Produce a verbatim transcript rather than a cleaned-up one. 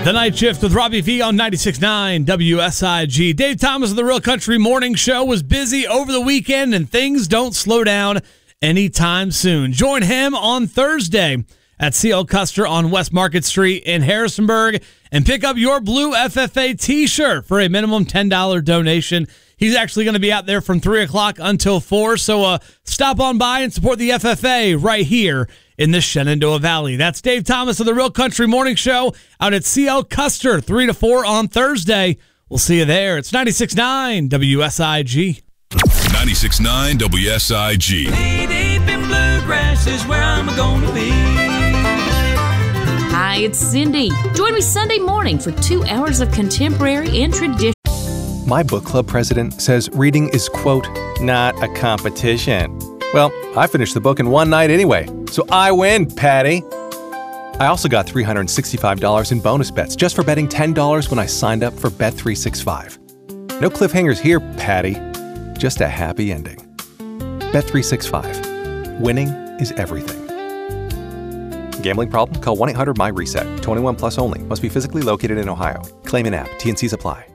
The Night Shift with Robbie V on ninety-six point nine W S I G. Dave Thomas of the Real Country Morning Show was busy over the weekend, and things don't slow down anytime soon. Join him on Thursday at C L Custer on West Market Street in Harrisonburg and pick up your blue F F A t-shirt for a minimum ten dollars donation. He's actually going to be out there from three o'clock until four, so uh, stop on by and support the F F A right here in the Shenandoah Valley. That's Dave Thomas of the Real Country Morning Show out at C L Custer, three to four on Thursday. We'll see you there. It's ninety-six point nine W S I G. ninety-six point nine W S I G. Way deep in bluegrass is where I'm gonna be. Hi, it's Cindy. Join me Sunday morning for two hours of contemporary and traditional. My book club president says reading is, quote, not a competition. Well, I finished the book in one night anyway, so I win, Patty. I also got three hundred sixty-five dollars in bonus bets just for betting ten dollars when I signed up for Bet three sixty-five. No cliffhangers here, Patty. Just a happy ending. Bet three sixty-five. Winning is everything. Gambling problem? Call one eight hundred M Y RESET. twenty-one plus only. Must be physically located in Ohio. Claim in app. T and Cs apply.